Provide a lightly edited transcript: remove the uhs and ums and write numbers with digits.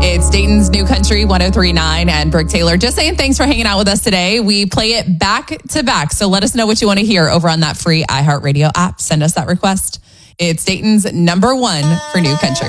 It's Dayton's New Country 103.9 and Brooke Taylor. Just saying thanks for hanging out with us today. We play it back to back. So let us know what you want to hear over on that free iHeartRadio app. Send us that request. It's Dayton's #1 for New Country.